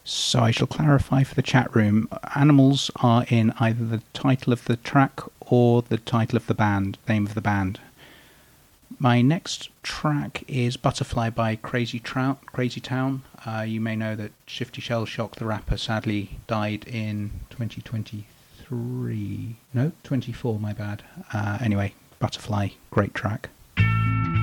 So I shall clarify for the chat room. Animals are in either the title of the track or the title of the band, name of the band. My next track is Butterfly by Crazy Town. You may know that Shifty Shellshock, the rapper, sadly died in 2023. No, 24, my bad. Anyway, Butterfly, great track.